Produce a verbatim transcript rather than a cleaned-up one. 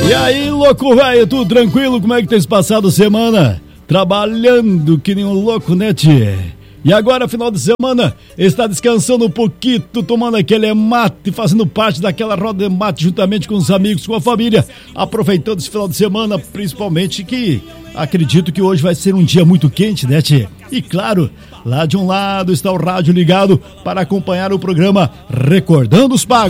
E aí, louco velho, tudo tranquilo? Como é que tem se passado a semana? Trabalhando que nem um louco, né, tchê? E agora, final de semana, está descansando um pouquinho, tomando aquele mate, fazendo parte daquela roda de mate juntamente com os amigos, com a família, aproveitando esse final de semana, principalmente que acredito que hoje vai ser um dia muito quente, né, tchê? E claro, lá de um lado está o rádio ligado para acompanhar o programa Recordando os Pagos.